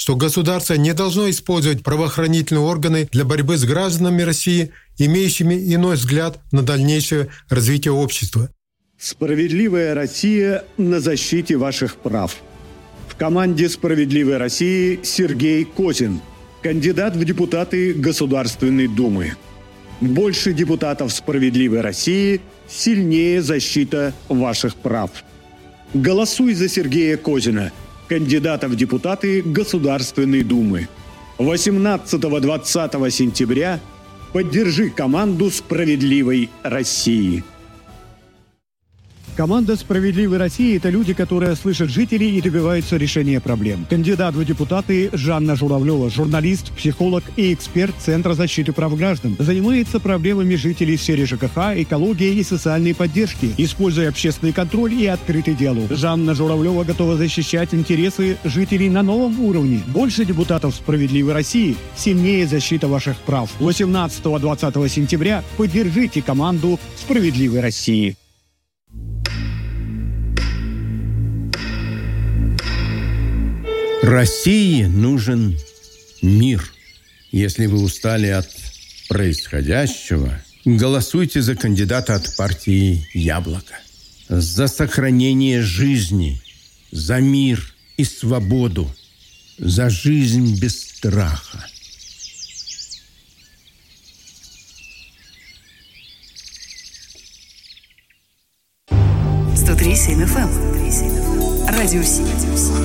что государство не должно использовать правоохранительные органы для борьбы с гражданами России, имеющими иной взгляд на дальнейшее развитие общества. Справедливая Россия на защите ваших прав. В команде «Справедливой России» Сергей Козин, кандидат в депутаты Государственной Думы. Больше депутатов «Справедливой России» – сильнее защита ваших прав. Голосуй за Сергея Козина, кандидата в депутаты Государственной Думы. 18-20 сентября поддержи команду «Справедливой России». Команда «Справедливой России» – это люди, которые слышат жителей и добиваются решения проблем. Кандидат в депутаты Жанна Журавлева, журналист, психолог и эксперт Центра защиты прав граждан. Занимается проблемами жителей в сфере ЖКХ, экологии и социальной поддержки, используя общественный контроль и открытый диалог. Жанна Журавлева готова защищать интересы жителей на новом уровне. Больше депутатов «Справедливой России» – сильнее защита ваших прав. 18-20 сентября поддержите команду «Справедливой России». России нужен мир. Если вы устали от происходящего, голосуйте за кандидата от партии «Яблоко». За сохранение жизни, за мир и свободу, за жизнь без страха. «103.7 FM». Радио Сити.